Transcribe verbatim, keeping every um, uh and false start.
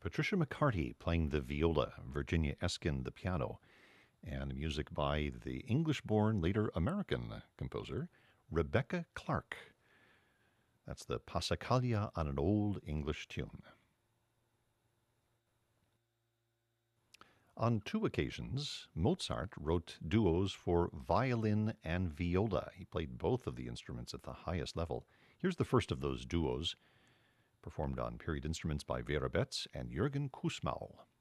Patricia McCarty playing the viola, Virginia Eskin the piano, and music by the English-born, later American composer, Rebecca Clark. That's the Passacaglia on an Old English Tune. On two occasions, Mozart wrote duos for violin and viola. He played both of the instruments at the highest level. Here's the first of those duos, performed on period instruments by Vera Betts and Jürgen Kussmaul.